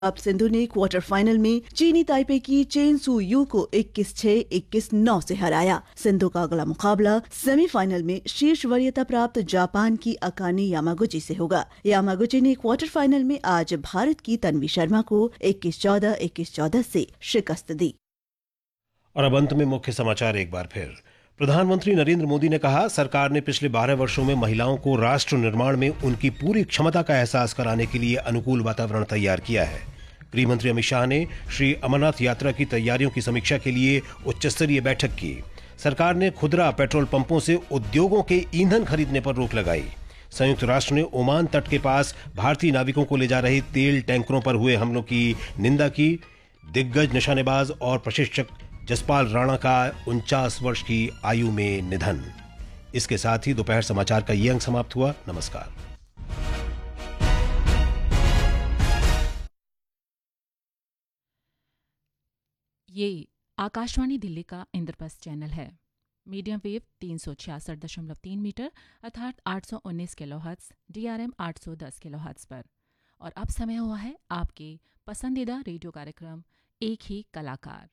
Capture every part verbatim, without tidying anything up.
अब सिंधु ने quarter final में चीनी ताइपे की चेन सू यू को इक्कीस छह इक्कीस नौ से हराया। सिंधु का अगला मुकाबला सेमीफाइनल में शीर्ष वरीयता प्राप्त जापान की अकाने यामागुची से होगा। यामागुची ने क्वार्टर फाइनल में आज भारत की तन्वी शर्मा को इक्कीस चौदह इक्कीस चौदह से शिकस्त दी। और अब अंत में मुख्य समाचार एक बार फिर। प्रधानमंत्री नरेंद्र मोदी ने कहा, सरकार ने पिछले बारह वर्षों में महिलाओं को राष्ट्र निर्माण में उनकी पूरी क्षमता का एहसास कराने के लिए अनुकूल वातावरण तैयार किया है। गृह मंत्री अमित शाह ने श्री अमरनाथ यात्रा की तैयारियों की समीक्षा के लिए उच्च स्तरीय बैठक की। सरकार ने खुदरा पेट्रोल पंपों से उद्योगों के ईंधन खरीदने पर रोक लगाई। संयुक्त राष्ट्र ने ओमान तट के पास भारतीय नाविकों को ले जा रहे तेल टैंकरों पर हुए हमलों की निंदा की। दिग्गज निशानेबाज और प्रशिक्षक जसपाल राणा का उनचास वर्ष की आयु में निधन। इसके साथ ही दोपहर समाचार का ये अंक समाप्त हुआ। नमस्कार। ये आकाशवाणी दिल्ली का इंद्रप्रस्थ चैनल है। मीडियम वेव तीन सौ छियासठ दशमलव तीन मीटर अर्थात आठ सौ उन्नीस किलोहर्ट्ज, डीआरएम आठ सौ दस किलोहर्ट्ज पर। और अब समय हुआ है आपके पसंदीदा रेडियो कार्यक्रम एक ही कलाकार।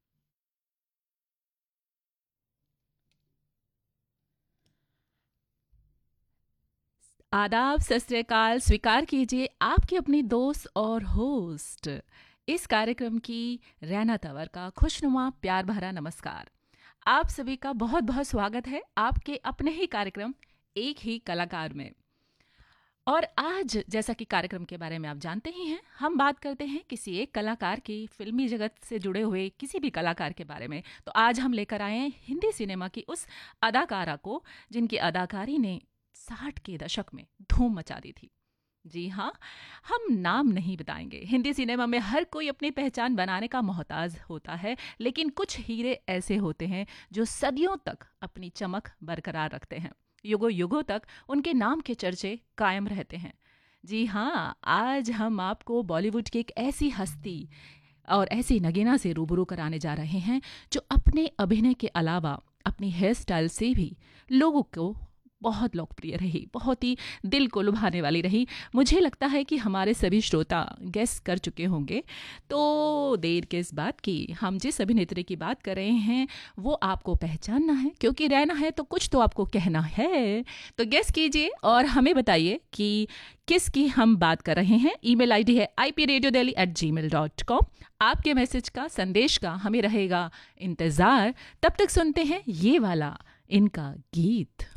आदाब, सत श्री अकाल, स्वीकार कीजिए आपके अपने दोस्त और होस्ट इस कार्यक्रम की रैना तंवर का खुशनुमा प्यार भरा नमस्कार। आप सभी का बहुत बहुत स्वागत है आपके अपने ही कार्यक्रम एक ही कलाकार में। और आज जैसा कि कार्यक्रम के बारे में आप जानते ही हैं, हम बात करते हैं किसी एक कलाकार की, फिल्मी जगत से जुड़े हुए किसी भी कलाकार के बारे में। तो आज हम लेकर आए हैं हिंदी सिनेमा की उस अदाकारा को जिनकी अदाकारी ने साठ के दशक में धूम मचा दी थी। जी हाँ, हम नाम नहीं बताएंगे। हिंदी सिनेमा में हर कोई अपनी पहचान बनाने का मोहताज होता है, लेकिन कुछ हीरे ऐसे होते हैं जो सदियों तक अपनी चमक बरकरार रखते हैं। युगों युगों तक उनके नाम के चर्चे कायम रहते हैं। जी हाँ, आज हम आपको बॉलीवुड की एक ऐसी हस्ती और ऐसी नगीना से रूबरू कराने जा रहे हैं जो अपने अभिनय के अलावा अपनी हेयर स्टाइल से भी लोगों को बहुत लोकप्रिय रही, बहुत ही दिल को लुभाने वाली रही। मुझे लगता है कि हमारे सभी श्रोता गेस कर चुके होंगे। तो देर किस बात की, हम जिस अभिनेत्री की बात कर रहे हैं वो आपको पहचानना है, क्योंकि रहना है तो कुछ तो आपको कहना है। तो गेस कीजिए और हमें बताइए कि किसकी हम बात कर रहे हैं। ईमेल आईडी है I P radio Delhi eight ji mail dot com. आपके मैसेज का, संदेश का हमें रहेगा इंतज़ार। तब तक सुनते हैं ये वाला इनका गीत।